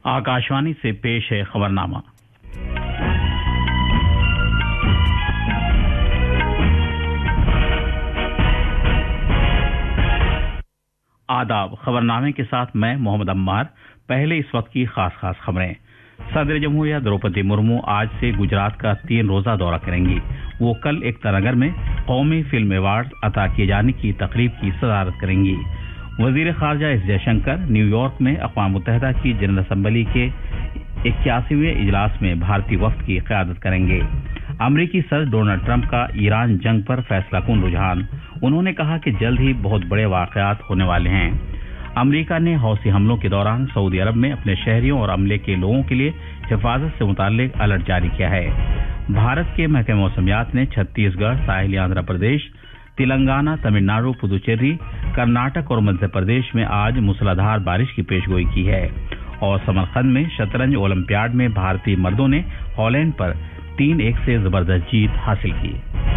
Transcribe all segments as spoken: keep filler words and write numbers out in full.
आकाशवाणी से पेश है खबरनामा। आदाब। खबरनामे के साथ मैं मोहम्मद अम्मार। पहले इस वक्त की खास खास खबरें। सदर जमहूरिया द्रौपदी मुर्मू आज से गुजरात का तीन रोजा दौरा करेंगी। वो कल एकतानगर में कौमी फिल्म अवार्ड अता किए जाने की तकरीब की सदारत करेंगी। वजीर खारजा एस जयशंकर न्यूयॉर्क में अक़वाम मुत्तहिदा की जनरल असम्बली के इक्यासीवें इजलास में भारतीय वफ्द की क़यादत करेंगे। अमरीकी सदर डोनाल्ड ट्रंप का ईरान जंग पर फैसला कुन रुझान। उन्होंने कहा कि जल्द ही बहुत बड़े वाक़यात होने वाले हैं। अमरीका ने हौसी हमलों के दौरान सऊदी अरब में अपने शहरियों और अमले के लोगों के लिए हिफाजत से मुताल्लिक अलर्ट जारी किया है। भारत के महकमे मौसमियात ने छत्तीसगढ़, साहिली आंध्र प्रदेश, तेलंगाना, तमिलनाडु, पुदुचेरी, कर्नाटक और मध्य प्रदेश में आज मूसलाधार बारिश की पेशगोई की है। और समरकंद में शतरंज ओलंपियाड में भारतीय मर्दों ने हॉलैंड पर तीन एक से जबरदस्त जीत हासिल की।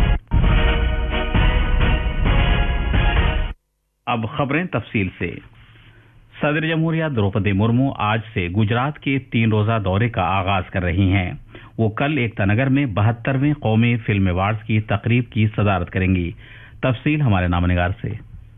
अब खबरें तफसील से। सदर जमहूरिया द्रौपदी मुर्मू आज से गुजरात के तीन रोजा दौरे का आगाज कर रही हैं। वो कल एकतानगर में बहत्तरवें कौमी फिल्म अवार्ड की तकरीब की सदारत करेंगी। तफसील हमारे नामनिगार से।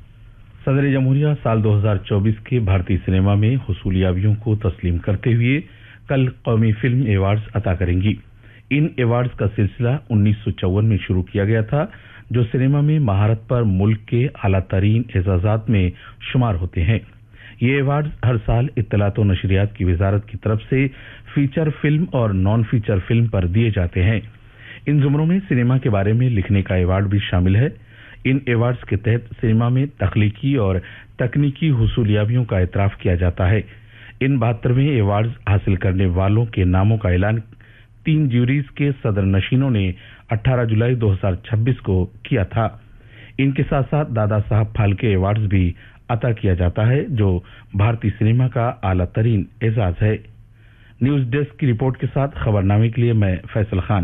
सदर जमहूरिया साल दो हज़ार चौबीस के भारतीय सिनेमा में हुसूलियाबियों को तस्लीम करते हुए कल कौमी फिल्म अवार्ड्स अता करेंगी। इन अवार्ड्स का सिलसिला उन्नीस सौ चौवन में शुरू किया गया था, जो सिनेमा में महारत पर मुल्क के आला तरीन एजाजात में शुमार होते हैं। ये अवार्ड्स हर साल इत्तलात और नशरियात की वजारत की तरफ से फीचर फिल्म और नॉन फीचर फिल्म पर दिए जाते हैं। इन जुमरों में सिनेमा के बारे में लिखने का अवार्ड भी शामिल है। इन अवार्ड्स के तहत सिनेमा में तख्लीकी और तकनीकी हुसूलियाबियों का एतराफ किया जाता है। इन बहत्तरवें अवार्ड्स हासिल करने वालों के नामों का ऐलान तीन ज्यूरीज के सदर नशीनों ने अठारह जुलाई दो हज़ार छब्बीस को किया था। इनके साथ साथ दादा साहब फाल्के अवार्ड्स भी अता किया जाता है, जो भारतीय सिनेमा का आला तरीन एजाज है। न्यूज डेस्क की रिपोर्ट के साथ खबरनामे के लिए मैं फैसल खान।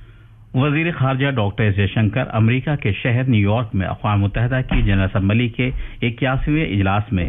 वजीर खारजा डॉक्टर एस जयशंकर अमरीका के शहर न्यूयॉर्क में अक़वाम मुत्तहिदा की जनरल असम्बली के इक्यासीवें इजलास में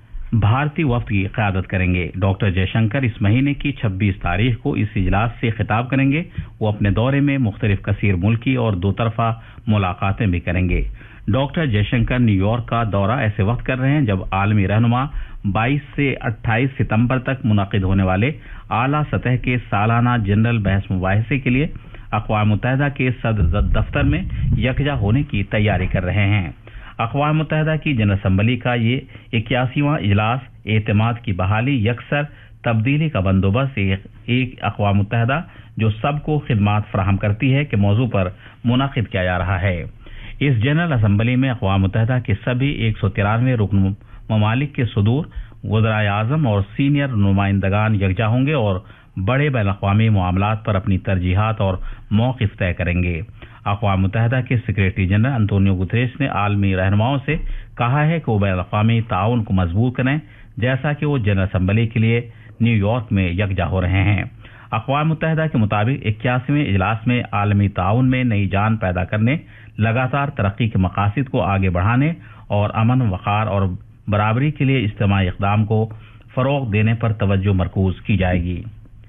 भारतीय वफ्द की क़यादत करेंगे। डॉक्टर जयशंकर इस महीने की छब्बीस तारीख को इस इजलास से खिताब करेंगे। वो अपने दौरे में मुख्तलिफ कसीर मुल्की और दो तरफा मुलाकातें भी करेंगे। डॉक्टर जयशंकर न्यूयॉर्क का दौरा ऐसे वक्त कर रहे हैं जब आलमी रहनुमा बाईस से अट्ठाईस सितंबर तक मुनक़िद होने वाले आला सतह के सालाना जनरल बहस मुबाहिसे के लिए अक़वाम मुत्तहिदा के सदर दफ्तर में यकजा होने की तैयारी कर रहे हैं। अक़वाम मुत्तहिदा की जनरल असम्बली का ये इक्यासीवां इजलास एतमाद की बहाली, यकसर तब्दीली का बंदोबस्त एक, एक अक़वाम मुत्तहिदा जो सबको खिदमात फराहम करती है के मौजू पर मुनक़िद किया जा रहा है। इस जनरल असम्बली में अक़वाम मुत्तहिदा के सभी एक सौ तिरानवे रुकन ममालिक के सदूर, वज़राए आज़म और सीनियर नुमाइंदगान यकजा होंगे और बड़े बैन अक़वामी मामलात पर अपनी तरजीहात और मौक़िफ़ तय करेंगे। अक़वाम मुत्तहिदा के सेक्रेटरी जनरल अंतोनियो गुतरेस ने आलमी रहनुमाओं से कहा है कि वो बैन अक़वामी ताउन को मजबूत करें, जैसा कि वो जनरल असम्बली के लिए न्यूयॉर्क में यकजा हो रहे हैं। अक़वाम मुत्तहिदा के मुताबिक इक्यासीवें इजलास में आलमी ताउन में नई जान पैदा करने, लगातार तरक्की के मकासद को आगे बढ़ाने और अमन, वक़ार और बराबरी के लिए इज्तिमाई इक़दाम को फ़रोग़ देने पर तवज्जो मरकूज़ की जाएगी।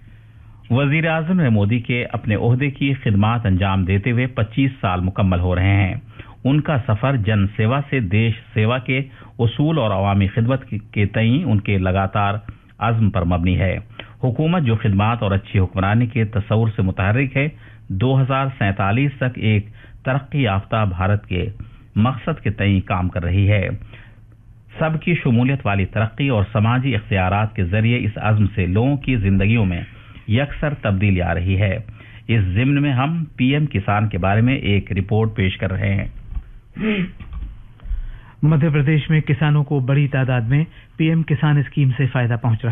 वज़ीर आज़म नरेंद्र मोदी के अपने ओहदे की खिदमात अंजाम देते हुए पच्चीस साल मुकम्मल हो रहे हैं। उनका सफ़र जन सेवा से देश सेवा के उसूल और अवामी खिदमत के तई उनके लगातार अज़्म पर मबनी है। हुकूमत जो खिदमात और अच्छी हुक्मरानी के तसव्वुर से मुतहर्रिक है, दो हज़ार सैंतालीस तक एक तरक्की याफ्ता भारत के मकसद के तई काम कर रही है। सबकी शमूलियत वाली तरक्की और समाजी इख्तियारात के जरिए इस अज़्म से लोगों की जिंदगियों में यकसर तब्दीली आ रही है। इस ज़िम्न में हम पीएम किसान के बारे में एक रिपोर्ट पेश कर रहे हैं। मध्य प्रदेश में किसानों को बड़ी तादाद में पीएम किसान स्कीम से फायदा पहुंच रहा है।